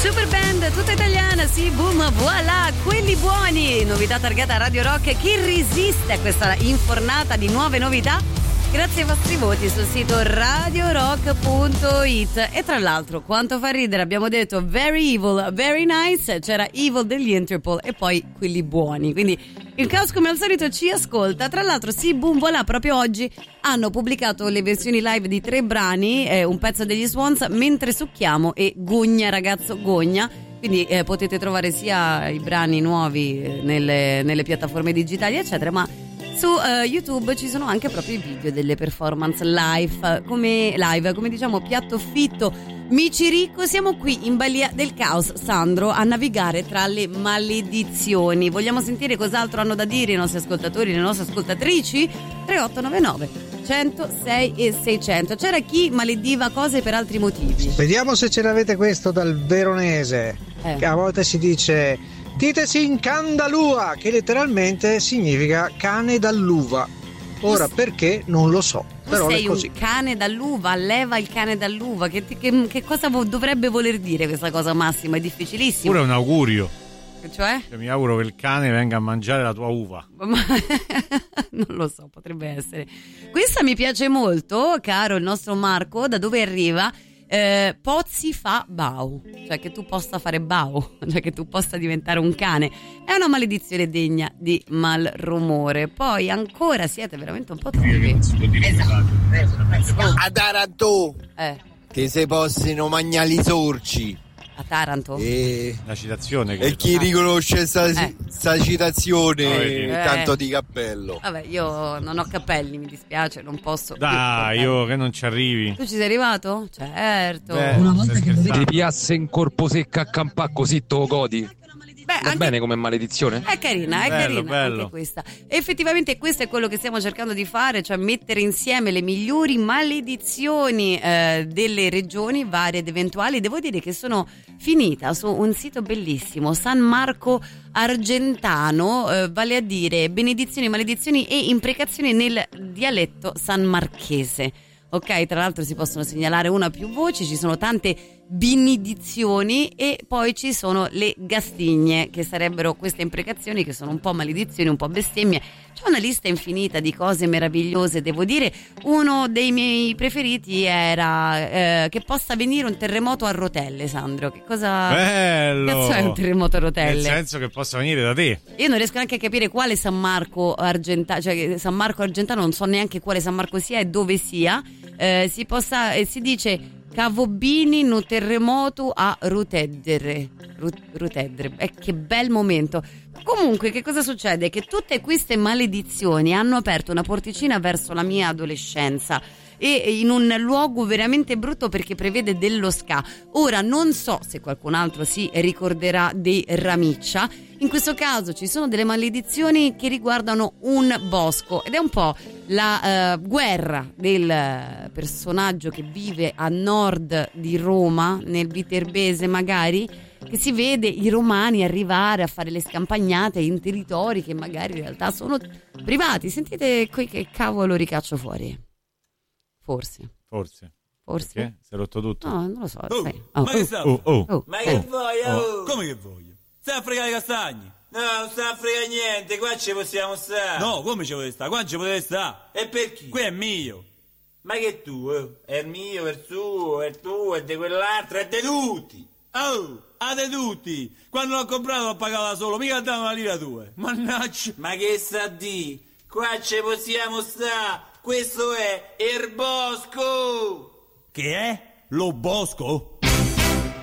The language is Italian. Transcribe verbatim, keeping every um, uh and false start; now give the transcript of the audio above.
Super band tutta italiana, sì, boom, voilà, quelli buoni, novità targata a Radio Rock. Chi resiste a questa infornata di nuove novità? Grazie ai vostri voti sul sito radio rock punto it. E tra l'altro, quanto fa ridere, abbiamo detto very evil, very nice, c'era Evil degli Interpol e poi quelli buoni, quindi il caos come al solito ci ascolta. Tra l'altro, sì, boom, voilà, proprio oggi hanno pubblicato le versioni live di tre brani, eh, un pezzo degli Swans, Mentre succhiamo e Gogna ragazzo Gogna. Quindi eh, potete trovare sia i brani nuovi eh, nelle, nelle piattaforme digitali eccetera, ma su uh, YouTube ci sono anche proprio i video delle performance live, come live, come diciamo piatto fitto. Micirico, siamo qui in balia del caos, Sandro, a navigare tra le maledizioni. Vogliamo sentire cos'altro hanno da dire i nostri ascoltatori, le nostre ascoltatrici? tre otto nove nove centosei e seicento. C'era chi malediva cose per altri motivi. Vediamo se ce l'avete questo dal veronese, eh. che a volte si dice ditesi in candalua, che letteralmente significa cane dall'uva. Ora tu perché non lo so, tu però sei è così. Un cane dall'uva, leva il cane dall'uva, che, che, che cosa dovrebbe voler dire questa cosa, Massimo? È difficilissimo. Pure un augurio. Cioè? Cioè, mi auguro che il cane venga a mangiare la tua uva. Ma non lo so, potrebbe essere. Questa mi piace molto, caro il nostro Marco, da dove arriva? Eh, Pozzi fa bau, cioè che tu possa fare bau, cioè che tu possa diventare un cane, è una maledizione degna di mal rumore. Poi ancora siete veramente un po' troppi. Esatto. A Taranto eh. che si possono mangiare i sorci a Taranto e la citazione e chi ah. riconosce questa eh. citazione eh. tanto di cappello. Vabbè, io non ho capelli, mi dispiace, non posso. Dai, io che non ci arrivi. Tu ci sei arrivato? Certo. Beh, una volta che ti piasse in corpo secca a campà così te lo godi. Beh, va anche... bene come maledizione? È carina, è bello, carina bello. anche questa. Effettivamente questo è quello che stiamo cercando di fare, cioè mettere insieme le migliori maledizioni eh, delle regioni varie ed eventuali. Devo dire che sono finita su un sito bellissimo, San Marco Argentano, eh, vale a dire benedizioni, maledizioni e imprecazioni nel dialetto sanmarchese. Ok, tra l'altro si possono segnalare una o più voci, ci sono tante benedizioni e poi ci sono le gastigne, che sarebbero queste imprecazioni che sono un po' maledizioni, un po' bestemmie. C'è una lista infinita di cose meravigliose, devo dire. Uno dei miei preferiti era eh, che possa venire un terremoto a rotelle, Sandro. Che cosa... Bello! Che cazzo è un terremoto a rotelle? Nel senso che possa venire da te. Io non riesco neanche a capire quale San Marco Argentano, cioè San Marco Argentano, non so neanche quale San Marco sia e dove sia. Eh, si possa, eh, si dice Cavobini no terremoto a Rutedere. Rutedere. Eh, che bel momento. Comunque, che cosa succede? Che tutte queste maledizioni hanno aperto una porticina verso la mia adolescenza, e in un luogo veramente brutto perché prevede dello ska. Ora non so se qualcun altro si ricorderà dei Ramiccia. In questo caso ci sono delle maledizioni che riguardano un bosco ed è un po' la uh, guerra del personaggio che vive a nord di Roma, nel Viterbese magari, che si vede i romani arrivare a fare le scampagnate in territori che magari in realtà sono privati. Sentite qui che cavolo ricaccio fuori. Forse. Forse. Forse. Perché? Si è rotto tutto? No, non lo so. Oh, sai. Oh, ma che oh, sta? Oh, oh, oh, Ma oh. che voglia? Oh. Oh. Come che voglio? Stai a fregare i castagni? No, non sta a fregare niente, qua ci possiamo stare. No, come ci potete stare? Qua ci potete stare. E per chi? Qui è mio. Ma che tu? Eh? È il mio, è il suo, è il tuo, è di quell'altro, è di tutti. Oh, a de tutti. Quando l'ho comprato l'ho pagato da solo, mica danno una lira tua. Mannaggia. Ma che sa di? Qua ci possiamo stare. Questo è il bosco. Che è? Lo bosco?